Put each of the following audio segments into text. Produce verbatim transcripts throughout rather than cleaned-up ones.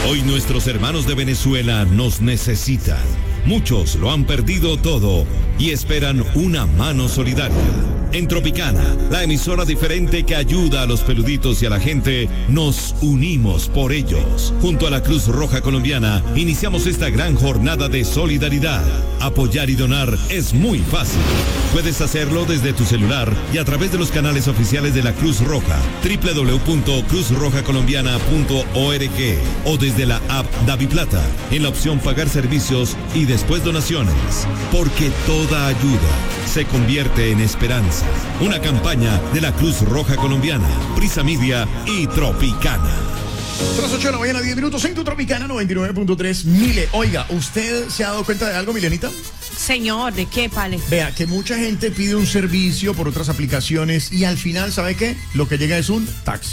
Hoy nuestros hermanos de Venezuela nos necesitan. Muchos lo han perdido todo y esperan una mano solidaria. En Tropicana, la emisora diferente que ayuda a los peluditos y a la gente, nos unimos por ellos. Junto a la Cruz Roja Colombiana, iniciamos esta gran jornada de solidaridad. Apoyar y donar es muy fácil. Puedes hacerlo desde tu celular y a través de los canales oficiales de la Cruz Roja, doble u doble u doble u punto cruz roja colombiana punto org, o desde la app DaviPlata, en la opción pagar servicios y después donaciones. Porque toda ayuda se convierte en esperanza. Una campaña de la Cruz Roja Colombiana, Prisa Media y Tropicana. Son las ocho de la mañana, diez minutos en tu Tropicana noventa y nueve punto tres. Mile, oiga, ¿usted se ha dado cuenta de algo, Milenita? Señor, ¿de qué, Pale? Vea, que mucha gente pide un servicio por otras aplicaciones y al final, ¿sabe qué? Lo que llega es un taxi.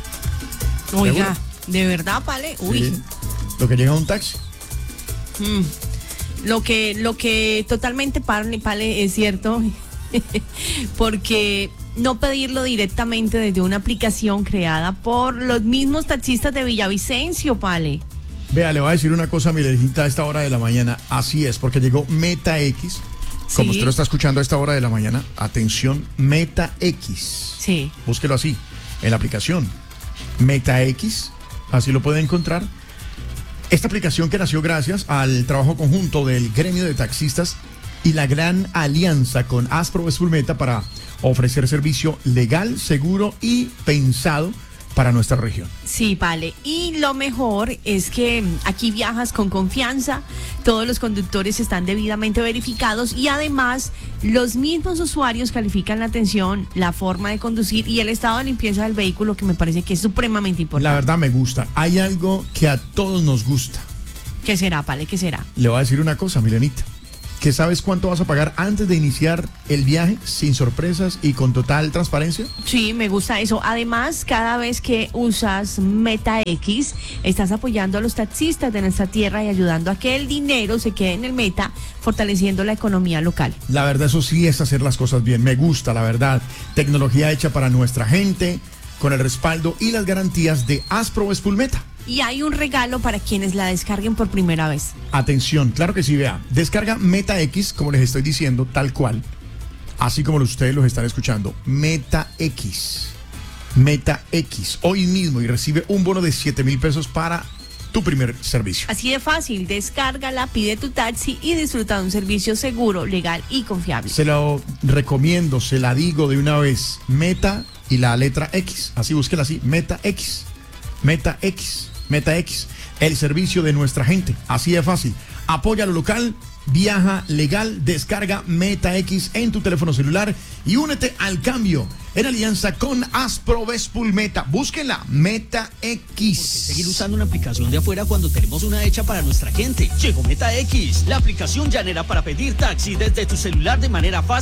Oiga, ¿de verdad, Pale? Uy. Sí, lo que llega es un taxi. Mm. Lo que, lo que totalmente, Pale, Pale, es cierto, porque no pedirlo directamente desde una aplicación creada por los mismos taxistas de Villavicencio, Pale. Vea, le voy a decir una cosa, Milenita, a esta hora de la mañana. Así es, porque llegó Meta X. Como Sí. usted lo está escuchando a esta hora de la mañana, atención, Meta X. Sí. Búsquelo así, en la aplicación. Meta X, así lo puede encontrar. Esta aplicación que nació gracias al trabajo conjunto del gremio de taxistas y la gran alianza con AsproVespulmeta para ofrecer servicio legal, seguro y pensado para nuestra región. Sí, vale. Y lo mejor es que aquí viajas con confianza, todos los conductores están debidamente verificados y además los mismos usuarios califican la atención, la forma de conducir y el estado de limpieza del vehículo, que me parece que es supremamente importante. La verdad me gusta. Hay algo que a todos nos gusta. ¿Qué será, Pale? ¿Qué será? Le voy a decir una cosa, Milenita. ¿Que sabes cuánto vas a pagar antes de iniciar el viaje, sin sorpresas y con total transparencia? Sí, me gusta eso. Además, cada vez que usas Meta X, estás apoyando a los taxistas de nuestra tierra y ayudando a que el dinero se quede en el Meta, fortaleciendo la economía local. La verdad, eso sí es hacer las cosas bien. Me gusta, la verdad. Tecnología hecha para nuestra gente, con el respaldo y las garantías de AsproVespulmeta. Y hay un regalo para quienes la descarguen por primera vez. Atención, claro que sí, vea. Descarga Meta X, como les estoy diciendo, tal cual. Así como ustedes los están escuchando. Meta X. Meta X. Hoy mismo y recibe un bono de siete mil pesos para tu primer servicio. Así de fácil, descárgala, pide tu taxi y disfruta de un servicio seguro, legal y confiable. Se lo recomiendo, se la digo de una vez. Meta y la letra X. Así búsquela así. Meta X. Meta X. Meta X, el servicio de nuestra gente. Así de fácil. Apoya lo local, viaja legal, descarga Meta X en tu teléfono celular y únete al cambio en alianza con AsproVespulmeta. Búsquenla, Meta X. Seguir usando una aplicación de afuera cuando tenemos una hecha para nuestra gente. Llegó Meta X, la aplicación llanera para pedir taxi desde tu celular de manera fácil.